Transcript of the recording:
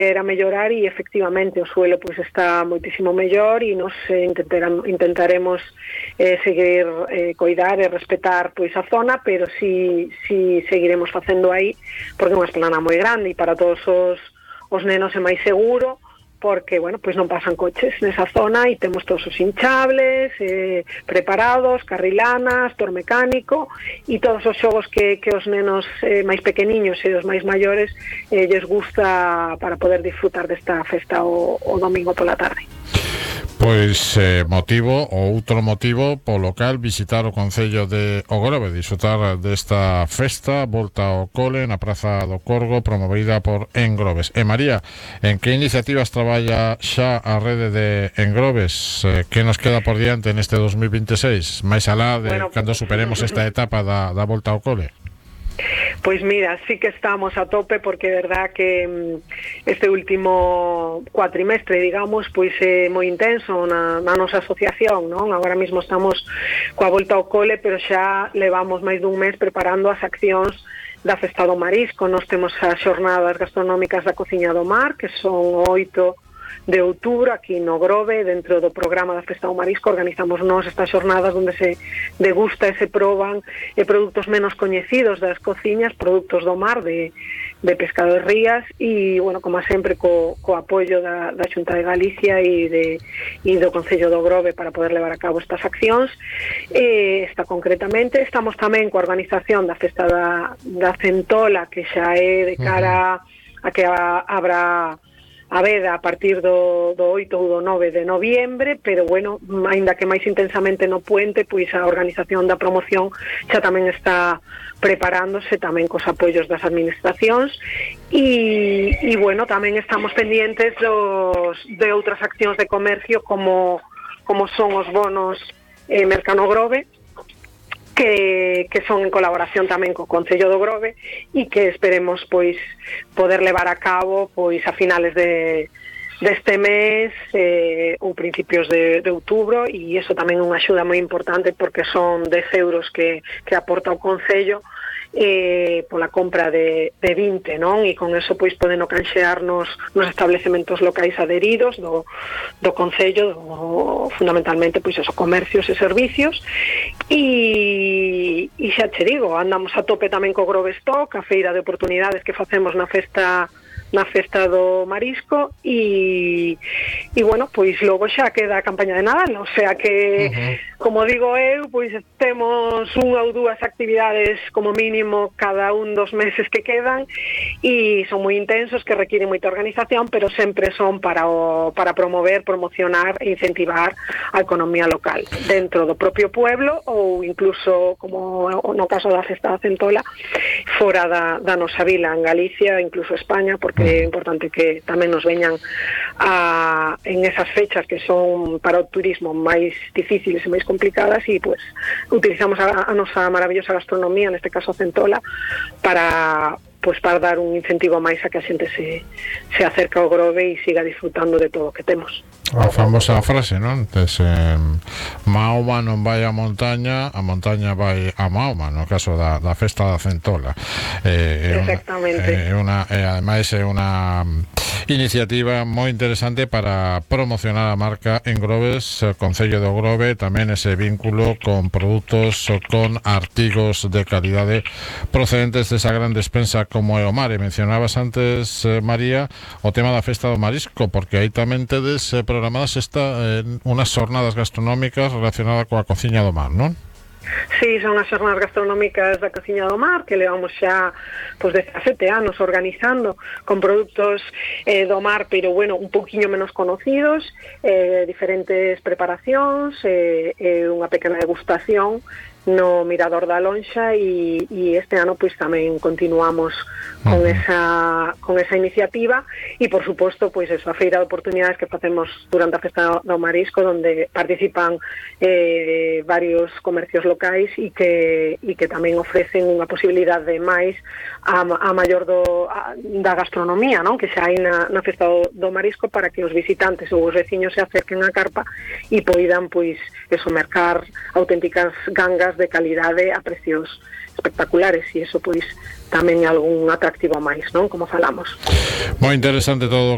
a mellorar e efectivamente o suelo pois está moitísimo mellor e nos intentaremos seguir coidar e respetar pois a zona, pero si seguiremos facendo aí porque é unha esplanada moi grande e para todos os nenos é máis seguro porque, bueno, pois non pasan coches nesa zona e temos todos os hinchables preparados, carrilanas, tor mecánico e todos os xogos que os nenos máis pequeniños e os máis maiores lles gusta para poder disfrutar desta festa o domingo pola tarde. Pois motivo ou outro motivo polo cal visitar o concello de Ogrove, disfrutar desta festa volta ao cole na Praza do Corgo promovida por Engroves. María, en que iniciativas traballa xa a rede de Engroves? Que nos queda por diante neste 2026? Máis alá de cando superemos esta etapa da volta ao cole? Pois mira, sí que estamos a tope porque é verdad que este último cuatrimestre, digamos, pois é moi intenso na nosa asociación, non? Agora mesmo estamos coa volta ao cole, pero xa levamos máis dun mes preparando as accións da Festa do Marisco. Nós temos as xornadas gastronómicas da Cociña do Mar, que son 8 de outubro aquí no Grove, dentro do programa da Festa do Marisco organizamos nós estas xornadas onde se degusta e se proban produtos menos coñecidos das cociñas, produtos do mar de pescado de rías e, bueno, como sempre co apoio da Xunta de Galicia e do Concello do Grove para poder levar a cabo estas accións. Esta concretamente estamos tamén coa organización da Festa da Centola, que xa é de cara a que habrá a veda a partir do 8 ou do 9 de noviembre, pero bueno, aínda que máis intensamente no puente, pois a organización da promoción xa tamén está preparándose tamén cos apoios das administracións e bueno, tamén estamos pendientes de outras accións de comercio como son os bonos Mercano Grove, que son en colaboración tamén co Concello do Grove e que esperemos pois poder levar a cabo pois a finales deste mes ou principios de outubro, e iso tamén é unha axuda moi importante porque son 10 euros que aporta o Concello pola compra de 20, non? E con eso pois poden canxear nos establecementos locais adheridos do Concello, fundamentalmente pois esos comercios e servicios e xa che digo, andamos a tope tamén co Grove Stock, a feira de oportunidades que facemos na festa do Marisco e bueno, pois logo xa queda a campaña de Nadal, o sea que como digo eu, pois temos unha ou dúas actividades como mínimo cada un dos meses que quedan e son moi intensos, que requiren moita organización, pero sempre son para promover, promocionar e incentivar a economía local dentro do propio pueblo ou incluso, como no caso da Festa da Centola, fora da nosa vila en Galicia, incluso España, porque é importante que tamén nos veñan en esas fechas que son para o turismo máis difíciles e máis complicadas e pues utilizamos a nosa maravillosa gastronomía, neste caso a Centola, para dar un incentivo máis a que a xente se acerca ao Grove e siga disfrutando de todo o que temos. A famosa frase, non? Mahoma non vai a montaña vai a Mahoma, no caso da Festa da Centola. Exactamente. Ademais é unha iniciativa moi interesante para promocionar a marca Engroves, Concello do Grove, tamén ese vínculo con produtos ou con artigos de calidade procedentes desa gran despensa como é o mar. E mencionabas antes, María, o tema da Festa do Marisco, porque aí tamén tedes programadas unhas xornadas gastronómicas relacionadas coa cociña do mar, non? Sí, son as xornadas gastronómicas da Cociña do Mar que levamos xa 17 anos organizando con produtos do mar, pero bueno, un pouquiño menos conocidos, diferentes preparacións, unha pequena degustación no Mirador da Lonxa e este ano pois tamén continuamos con esa iniciativa e por suposto pois eso, a feira de oportunidades que facemos durante a Festa do Marisco, donde participan varios comercios locais e que tamén ofrecen unha posibilidade máis a maior da gastronomía, non? Que xa hai na Festa do Marisco para que os visitantes ou os veciños se acerquen á carpa e poidan pois eso, mercar auténticas gangas de calidade a precios espectaculares e iso pois tamén é algún atractivo máis, non? Como falamos. Moi interesante todo o